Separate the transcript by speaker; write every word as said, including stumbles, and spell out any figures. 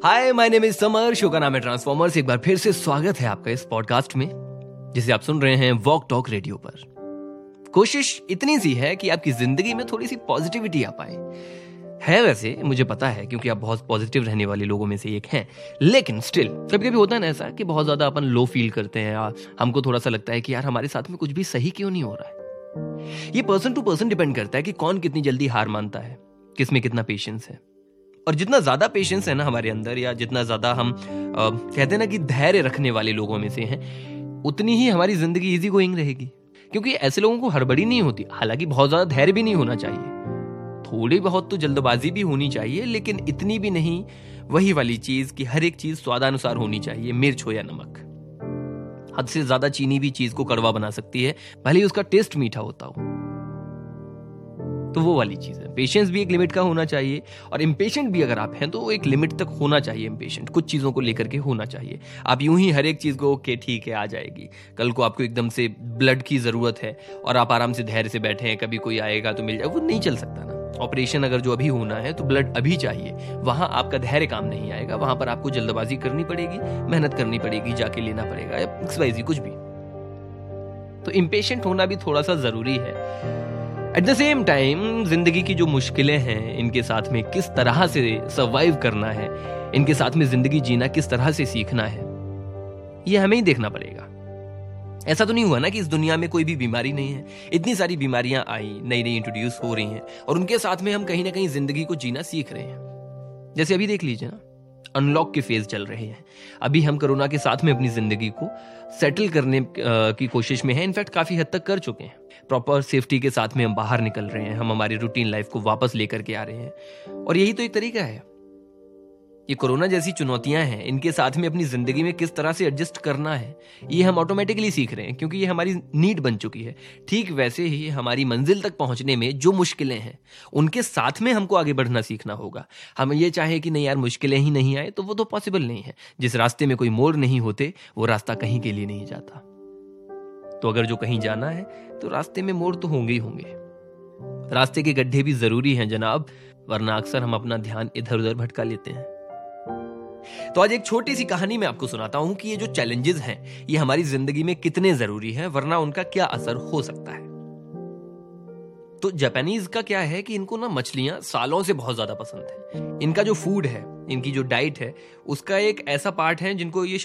Speaker 1: Hi, my name is summer. Show का नाम है ट्रांसफॉर्मर्स। एक बार फिर से स्वागत है आपका इस पॉडकास्ट में, जिसे आप सुन रहे हैं वॉक टॉक रेडियो पर। कोशिश इतनी सी है कि आपकी जिंदगी में थोड़ी सी पॉजिटिविटी आ पाए। है वैसे मुझे पता है, क्योंकि आप बहुत पॉजिटिव रहने वाले लोगों में से एक हैं, लेकिन स्टिल कभी कभी होता है ना ऐसा कि बहुत ज्यादा अपन लो फील करते हैं या हमको थोड़ा सा लगता है कि यार हमारे साथ में कुछ भी सही क्यों नहीं हो रहा है। ये पर्सन टू पर्सन डिपेंड करता है कि कौन कितनी जल्दी हार मानता है, किसमें कितना पेशेंस है। और जितना ज्यादा पेशेंस है ना हमारे अंदर, या जितना ज्यादा हम आ, कहते हैं ना कि धैर्य रखने वाले लोगों में से हैं, उतनी ही हमारी जिंदगी इजी गोइंग रहेगी। क्योंकि ऐसे लोगों को हड़बड़ी नहीं होती। हालांकि बहुत ज्यादा धैर्य भी नहीं होना चाहिए, थोड़ी बहुत तो जल्दबाजी भी होनी चाहिए, लेकिन इतनी भी नहीं। वही वाली चीज कि हर एक चीज स्वादानुसार होनी चाहिए, मिर्च हो या नमक। हद से ज्यादा चीनी भी चीज को कड़वा बना सकती है, भले ही उसका टेस्ट मीठा होता हो। तो वो वाली चीज है। पेशेंस भी एक लिमिट का होना चाहिए, और इम्पेशेंट भी अगर आप हैं तो एक लिमिट तक होना चाहिए। इम्पेशेंट कुछ चीजों को लेकर के होना चाहिए। आप यूं ही हर एक चीज को ओके ठीक है आ जाएगी, कल को आपको एकदम से ब्लड की जरूरत है और आप आराम से धैर्य से बैठे हैं, कभी कोई आएगा तो मिल जाए, वो नहीं चल सकता ना। ऑपरेशन अगर जो अभी होना है तो ब्लड अभी चाहिए, वहां आपका धैर्य काम नहीं आएगा। वहां पर आपको जल्दबाजी करनी पड़ेगी, मेहनत करनी पड़ेगी, जाके लेना पड़ेगा, या एक्स वाई ज़ेड कुछ भी। तो इम्पेशेंट होना भी थोड़ा सा जरूरी है। एट द सेम टाइम जिंदगी की जो मुश्किलें हैं, इनके साथ में किस तरह से सर्वाइव करना है, इनके साथ में जिंदगी जीना किस तरह से सीखना है, ये हमें ही देखना पड़ेगा। ऐसा तो नहीं हुआ ना कि इस दुनिया में कोई भी बीमारी नहीं है। इतनी सारी बीमारियां आई, नई नई इंट्रोड्यूस हो रही हैं, और उनके साथ में हम कहीं ना कहीं जिंदगी को जीना सीख रहे हैं। जैसे अभी देख लीजिए ना, अनलॉक के फेज चल रहे हैं। अभी हम कोरोना के साथ में अपनी जिंदगी को सेटल करने की कोशिश में हैं। इनफैक्ट काफी हद तक कर चुके हैं। प्रॉपर सेफ्टी के साथ में हम बाहर निकल रहे हैं, हम हमारी रूटीन लाइफ को वापस लेकर के आ रहे हैं। और यही तो एक तरीका है। ये कोरोना जैसी चुनौतियां हैं, इनके साथ में अपनी जिंदगी में किस तरह से एडजस्ट करना है, ये हम ऑटोमेटिकली सीख रहे हैं, क्योंकि ये हमारी नीड बन चुकी है। ठीक वैसे ही हमारी मंजिल तक पहुंचने में जो मुश्किलें हैं, उनके साथ में हमको आगे बढ़ना सीखना होगा। हम ये चाहे कि नहीं यार मुश्किलें ही नहीं आए, तो वो तो पॉसिबल नहीं है। जिस रास्ते में कोई मोड़ नहीं होते, वो रास्ता कहीं के लिए नहीं जाता। तो अगर जो कहीं जाना है तो रास्ते में मोड़ तो होंगे ही होंगे। रास्ते के गड्ढे भी जरूरी हैं जनाब, वरना अक्सर हम अपना ध्यान इधर उधर भटका लेते हैं। तो आज एक छोटी सी कहानी मैं आपको सुनाता हूं कि ये जो चैलेंजेस हैं, ये हमारी जिंदगी में कितने जरूरी हैं, वरना उनका क्या असर हो सकता है। तो जापानीज का क्या है कि इनको ना मछलियां सालों से बहुत ज्यादा पसंद है। इनका जो फूड है, इनकी जो डाइट है, उसका एक ऐसा पार्ट है जिनको ये